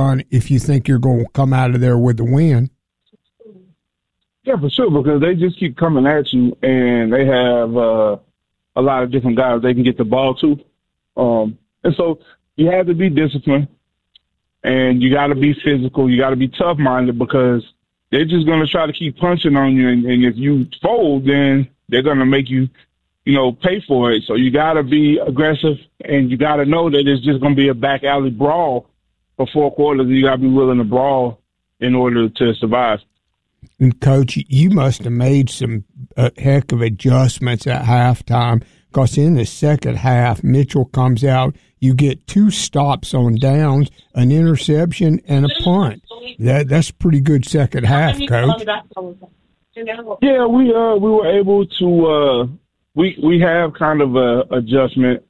run if you think you're going to come out of there with the win. Yeah, for sure, because they just keep coming at you, and they have a lot of different guys they can get the ball to. And so you have to be disciplined, and you got to be physical. You got to be tough-minded, because they're just going to try to keep punching on you, and if you fold, then they're going to make you, pay for it. So you got to be aggressive, and you got to know that it's just going to be a back alley brawl for 4 quarters. You got to be willing to brawl in order to survive. And, Coach, you must have made some heck of adjustments at halftime, because in the second half, Mitchell comes out. You get 2 stops on downs, an interception, and a punt. That's pretty good second half, Coach. Yeah, we were able to we have kind of a adjustment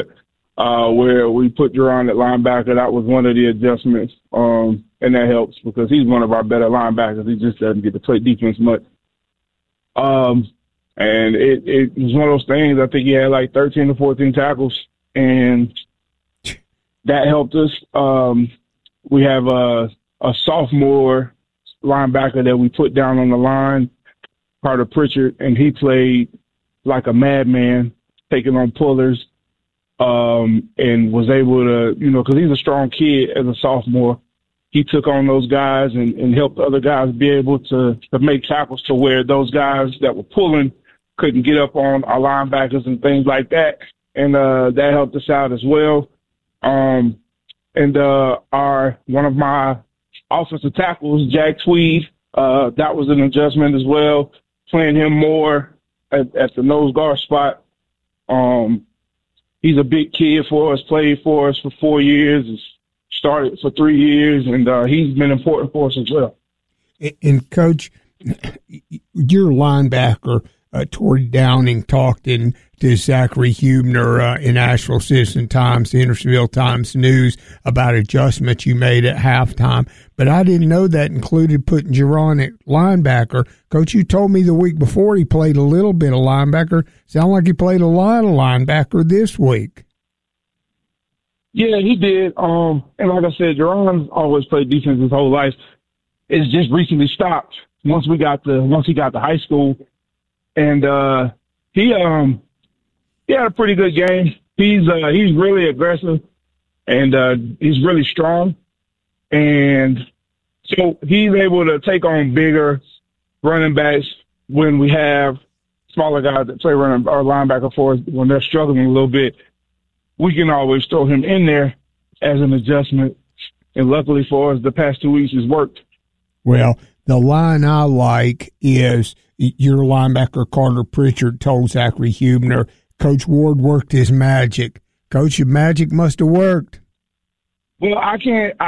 where we put Jerron at linebacker. That was one of the adjustments, and that helps because he's one of our better linebackers. He just doesn't get to play defense much. And it was one of those things. I think he had like 13 or 14 tackles, and that helped us. We have a sophomore linebacker that we put down on the line, Carter Pritchard, and he played like a madman, taking on pullers, and was able to, because he's a strong kid as a sophomore. He took on those guys and helped other guys be able to make tackles to where those guys that were pulling couldn't get up on our linebackers and things like that. And that helped us out as well. And one of my offensive tackles, Jack Tweed, that was an adjustment as well, playing him more at the nose guard spot. He's a big kid for us, played for us for 4 years, started for 3 years, and he's been important for us as well. And, Coach, your linebacker, Torrey Downing, talked to Zachary Hubner in Asheville Citizen-Times, the Hendersonville Times-News, about adjustments you made at halftime. But I didn't know that included putting Jerron at linebacker. Coach, you told me the week before he played a little bit of linebacker. Sound like he played a lot of linebacker this week. Yeah, he did. And like I said, Jerron's always played defense his whole life. It's just recently stopped once he got to high school. And he had a pretty good game. He's really aggressive, and he's really strong. And so he's able to take on bigger running backs when we have smaller guys that play running our linebacker for us when they're struggling a little bit. We can always throw him in there as an adjustment. And luckily for us, the past 2 weeks has worked. Well, the line I like is your linebacker, Carter Pritchard, told Zachary Hubner, Coach Ward worked his magic. Coach, your magic must have worked. Well, I can't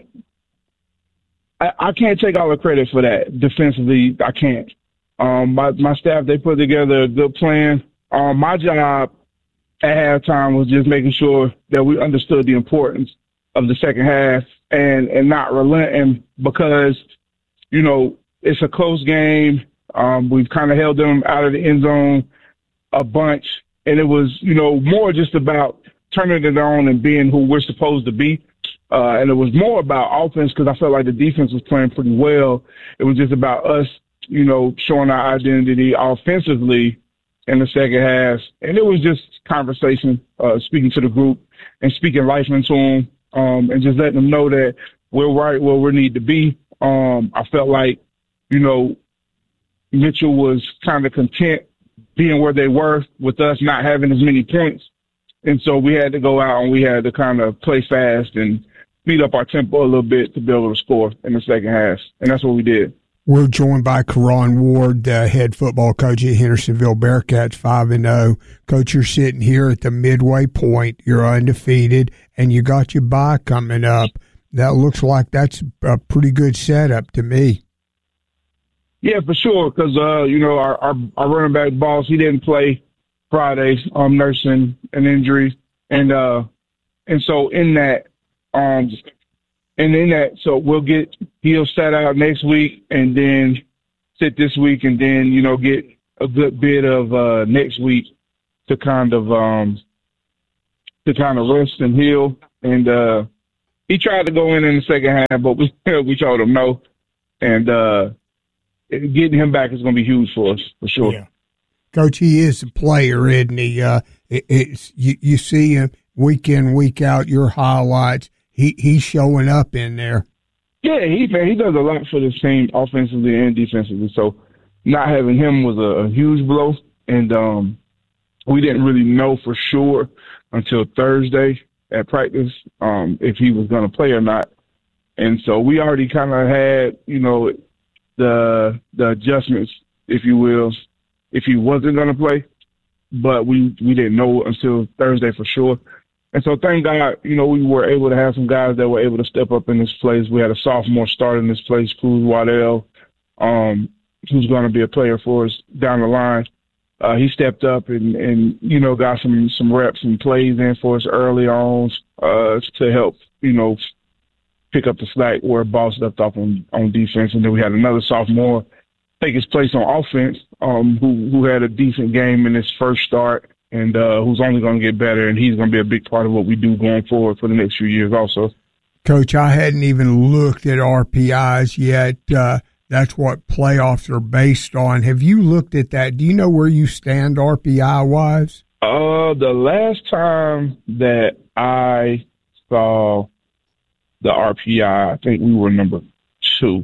take all the credit for that defensively. I can't. My staff, they put together a good plan. My job at halftime was just making sure that we understood the importance of the second half and not relenting because, it's a close game. We've kind of held them out of the end zone a bunch. And it was, more just about turning it on and being who we're supposed to be. And it was more about offense because I felt like the defense was playing pretty well. It was just about us, showing our identity offensively in the second half. And it was just conversation, speaking to the group and speaking life into them, and just letting them know that we're right where we need to be. I felt like, Mitchell was kind of content being where they were with us not having as many points. And so we had to go out and we had to kind of play fast and speed up our tempo a little bit to be able to score in the second half. And that's what we did. We're joined by Karan Ward, head football coach at Hendersonville Bearcats, 5-0. Coach, you're sitting here at the midway point. You're undefeated, and you got your bye coming up. That looks like that's a pretty good setup to me. Yeah, for sure, because, our running back, Boss, he didn't play Friday, nursing an injury. And so in that, he'll set out next week and then sit this week and then, get a good bit of next week to kind of rest and heal. And he tried to go in the second half, but we told him no. And getting him back is going to be huge for us, for sure. Yeah. Coach, he is a player, isn't he? You see him week in, week out, your highlights. He's showing up in there. Yeah, he does a lot for this team offensively and defensively. So not having him was a huge blow. And we didn't really know for sure until Thursday at practice if he was going to play or not. And so we already kind of had, the adjustments, if you will, if he wasn't going to play. But we didn't know until Thursday for sure. And so thank God, we were able to have some guys that were able to step up in this place. We had a sophomore start in this place, Cruz Waddell, who's going to be a player for us down the line. He stepped up and got some reps and plays in for us early on to help, pick up the slack where Boss left off on defense. And then we had another sophomore take his place on offense, who had a decent game in his first start and who's only going to get better. And he's going to be a big part of what we do going forward for the next few years also. Coach, I hadn't even looked at RPIs yet. That's what playoffs are based on. Have you looked at that? Do you know where you stand RPI-wise? The last time that I saw the RPI, I think we were number 2.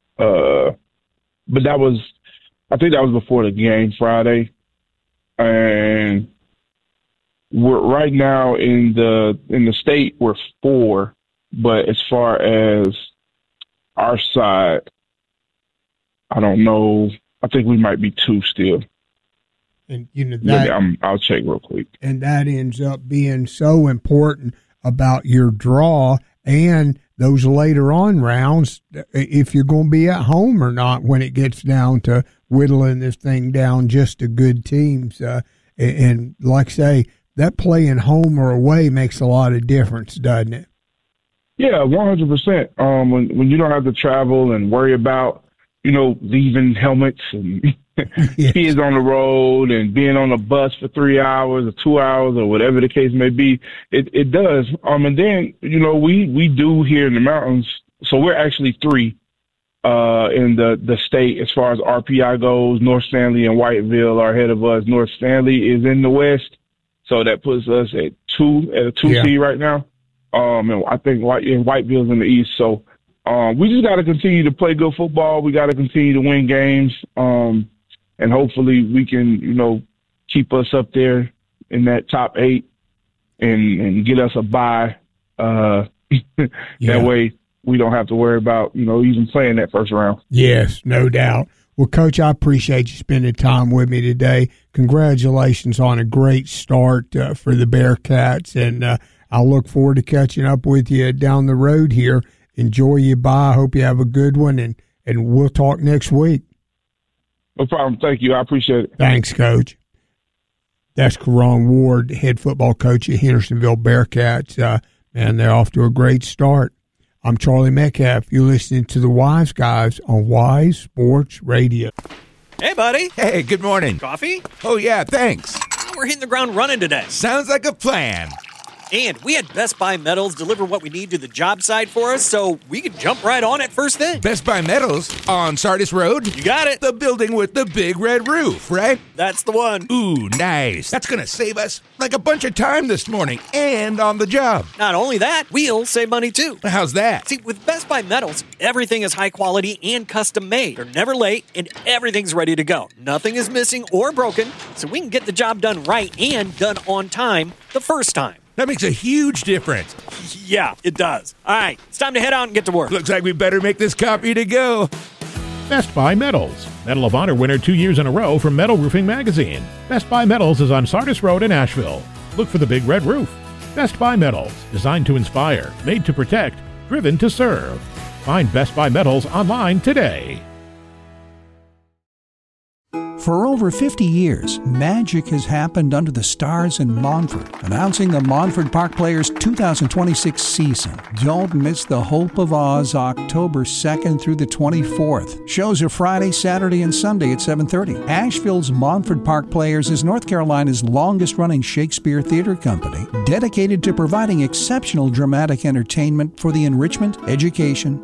But I think that was before the game Friday. And we're right now in the state, we're 4. But as far as our side, I don't know. I think we might be 2 still. And that I'll check real quick. And that ends up being so important about your draw and those later on rounds, if you're going to be at home or not when it gets down to whittling this thing down just to good teams. And like I say, that playing home or away makes a lot of difference, doesn't it? Yeah, 100%. When you don't have to travel and worry about, leaving helmets and yes. kids on the road and being on a bus for 3 hours or 2 hours or whatever the case may be, it does. And then, we do here in the mountains. So we're actually 3 in the state as far as RPI goes. North Stanley and Whiteville are ahead of us. North Stanley is in the west, so that puts us at a 2 seed right now. And I think Whiteville's in the east. So we just got to continue to play good football. We got to continue to win games. And hopefully we can, keep us up there in that top 8 and get us a bye. That way we don't have to worry about, even playing that first round. Yes, no doubt. Well, Coach, I appreciate you spending time with me today. Congratulations on a great start for the Bearcats. And I'll look forward to catching up with you down the road here. Enjoy your bye. Hope you have a good one, and we'll talk next week. No problem. Thank you. I appreciate it. Thanks, Coach. That's Karan Ward, head football coach at Hendersonville Bearcats. Man, they're off to a great start. I'm Charlie Metcalf. You're listening to the Wise Guys on Wise Sports Radio. Hey, buddy. Hey, good morning. Coffee? Oh, yeah, thanks. We're hitting the ground running today. Sounds like a plan. And we had Best Buy Metals deliver what we need to the job site for us, so we could jump right on it first thing. Best Buy Metals on Sardis Road? You got it. The building with the big red roof, right? That's the one. Ooh, nice. That's going to save us like a bunch of time this morning and on the job. Not only that, we'll save money too. How's that? See, with Best Buy Metals, everything is high quality and custom made. They're never late and everything's ready to go. Nothing is missing or broken, so we can get the job done right and done on time the first time. That makes a huge difference. Yeah, it does. All right, it's time to head out and get to work. Looks like we better make this copy to go. Best Buy Metals. Medal of Honor winner 2 years in a row from Metal Roofing Magazine. Best Buy Metals is on Sardis Road in Asheville. Look for the big red roof. Best Buy Metals. Designed to inspire, made to protect, driven to serve. Find Best Buy Metals online today. For over 50 years, magic has happened under the stars in Montford. Announcing the Montford Park Players 2026 season. Don't miss the Hope of Oz October 2nd through the 24th. Shows are Friday, Saturday, and Sunday at 7:30. Asheville's Montford Park Players is North Carolina's longest-running Shakespeare theater company, dedicated to providing exceptional dramatic entertainment for the enrichment, education,